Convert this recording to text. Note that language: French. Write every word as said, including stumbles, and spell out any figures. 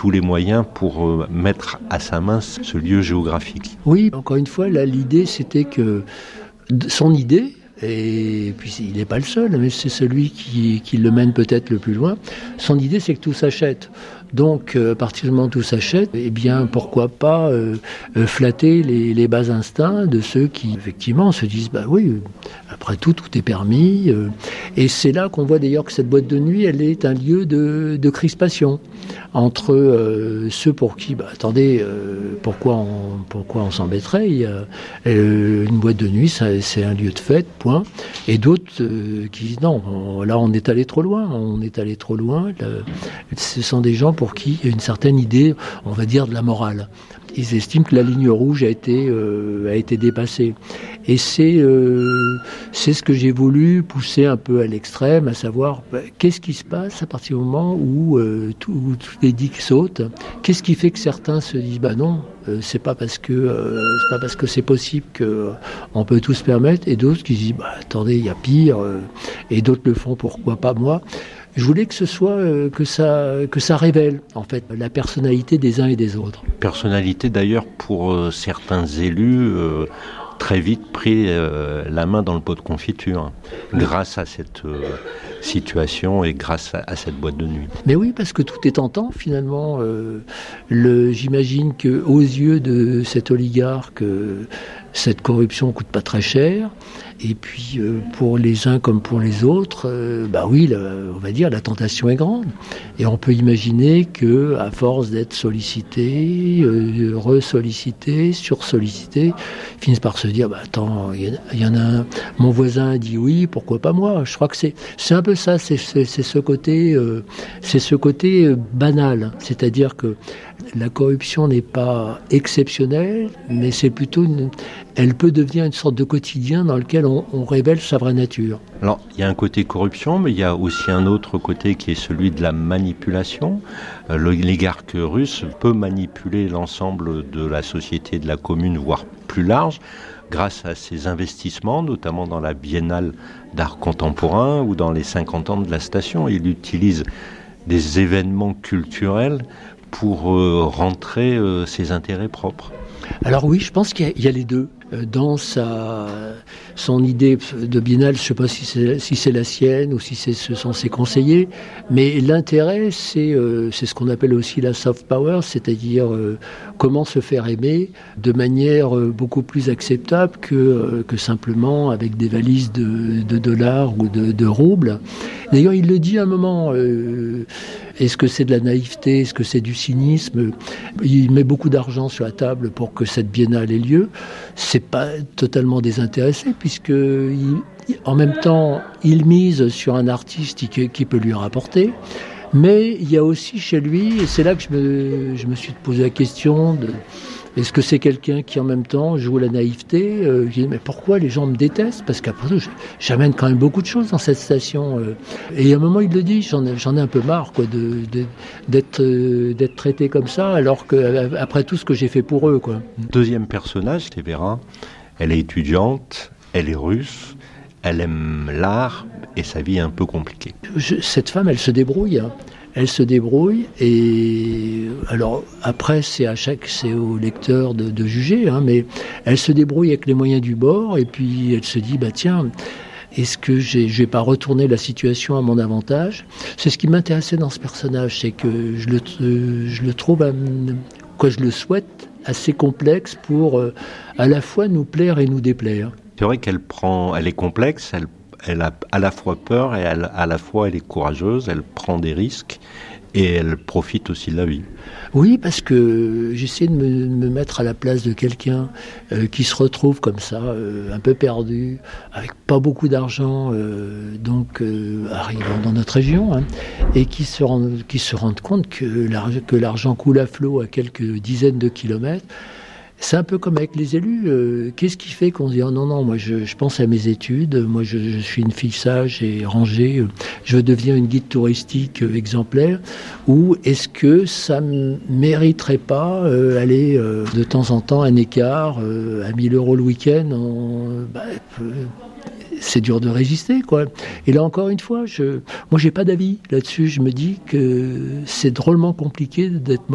tous les moyens pour euh, mettre à sa main ce lieu géographique. Oui, encore une fois, là, l'idée, c'était que son idée, et puis il n'est pas le seul, mais c'est celui qui, qui le mène peut-être le plus loin, son idée, c'est que tout s'achète. Donc, euh, à partir du moment où tout s'achète, eh bien, pourquoi pas euh, euh, flatter les, les bas instincts de ceux qui, effectivement, se disent, bah oui, euh, après tout, tout est permis. Euh, et c'est là qu'on voit d'ailleurs que cette boîte de nuit, elle est un lieu de, de crispation entre euh, ceux pour qui, bah, attendez, euh, pourquoi on, pourquoi on s'embêterait? Il y a euh, une boîte de nuit, ça, c'est un lieu de fête, point. Et d'autres euh, qui disent, non, on, là, on est allé trop loin, on est allé trop loin. Là, ce sont des gens pour qui il y a une certaine idée, on va dire, de la morale. Ils estiment que la ligne rouge a été, euh, a été dépassée. Et c'est, euh, c'est ce que j'ai voulu pousser un peu à l'extrême, à savoir, bah, qu'est-ce qui se passe à partir du moment où, euh, tout, où tous les digues sautent? Qu'est-ce qui fait que certains se disent, bah non, euh, c'est pas parce que euh, c'est pas parce que c'est possible que euh, on peut tout se permettre, et d'autres qui se disent, bah attendez, il y a pire, euh, et d'autres le font, pourquoi pas moi? Je voulais que ce soit, euh, que ça, que ça révèle, en fait, la personnalité des uns et des autres. Personnalité, d'ailleurs, pour euh, certains élus, euh, très vite pris euh, la main dans le pot de confiture, grâce à cette euh, situation et grâce à, à cette boîte de nuit. Mais oui, parce que tout est tentant, finalement. Euh, le, j'imagine qu'aux yeux de cet oligarque, euh, cette corruption coûte pas très cher. Et puis, euh, pour les uns comme pour les autres, euh, bah oui, la, on va dire, la tentation est grande. Et on peut imaginer que, à force d'être sollicité, euh, ressollicité, sursollicité, finissent par se dire, bah attends, il y, y en a un, mon voisin a dit oui, pourquoi pas moi? Je crois que c'est, c'est un peu ça, c'est, c'est, c'est ce côté, euh, c'est ce côté euh, banal. C'est-à-dire que la corruption n'est pas exceptionnelle, mais c'est plutôt une, elle peut devenir une sorte de quotidien dans lequel on, on révèle sa vraie nature. Alors, il y a un côté corruption, mais il y a aussi un autre côté qui est celui de la manipulation. Euh, l'oligarque russe peut manipuler l'ensemble de la société, de la commune, voire plus large, grâce à ses investissements, notamment dans la Biennale d'art contemporain ou dans les cinquante ans de la station. Il utilise des événements culturels pour euh, rentrer euh, ses intérêts propres. Alors oui, je pense qu'il y a, il y a les deux. Dans sa, son idée de biennale, je ne sais pas si c'est, si c'est la sienne ou si c'est, ce sont ses conseillers, mais l'intérêt, c'est, euh, c'est ce qu'on appelle aussi la soft power, c'est-à-dire euh, comment se faire aimer de manière euh, beaucoup plus acceptable que, euh, que simplement avec des valises de, de dollars ou de, de roubles. D'ailleurs, il le dit à un moment, euh, est-ce que c'est de la naïveté, est-ce que c'est du cynisme? Il met beaucoup d'argent sur la table pour que cette biennale ait lieu. C'est pas totalement désintéressé, puisque il, en même temps, il mise sur un artiste qui, qui peut lui rapporter. Mais il y a aussi chez lui, et c'est là que je me, je me suis posé la question de est-ce que c'est quelqu'un qui en même temps joue la naïveté? euh, Je dis mais pourquoi les gens me détestent? Parce qu'après tout, j'amène quand même beaucoup de choses dans cette station. Euh, et à un moment il le dit, j'en ai, j'en ai un peu marre quoi, de, de, d'être, euh, d'être traité comme ça, alors que après tout ce que j'ai fait pour eux quoi. Deuxième personnage, c'est Vera. Elle est étudiante, elle est russe, elle aime l'art et sa vie est un peu compliquée. Je, cette femme, elle se débrouille. Hein. Elle se débrouille et alors après c'est à chaque c'est au lecteur de, de juger, hein, mais elle se débrouille avec les moyens du bord et puis elle se dit bah tiens est-ce que j'ai, je vais pas retourner la situation à mon avantage? C'est ce qui m'intéressait dans ce personnage, c'est que je le je le trouve quoi je le souhaite assez complexe pour euh, à la fois nous plaire et nous déplaire. C'est vrai qu'elle prend, elle est complexe, elle Elle a à la fois peur et elle, à la fois elle est courageuse, elle prend des risques et elle profite aussi de la vie. Oui, parce que j'essaie de me, me mettre à la place de quelqu'un euh, qui se retrouve comme ça, euh, un peu perdu, avec pas beaucoup d'argent, euh, donc euh, arrivant dans notre région, hein, et qui se rend, qui se rende compte que l'argent, que l'argent coule à flot à quelques dizaines de kilomètres. C'est un peu comme avec les élus. Euh, qu'est-ce qui fait qu'on se dit oh non, non, moi je, je pense à mes études, moi je, je suis une fille sage et rangée, euh, je deviens une guide touristique euh, exemplaire, ou est-ce que ça ne mériterait pas euh, aller euh, de temps en temps un écart euh, à mille euros le week-end en, bah, euh, c'est dur de résister, quoi. Et là, encore une fois, je, moi, j'ai pas d'avis là-dessus. Je me dis que c'est drôlement compliqué d'être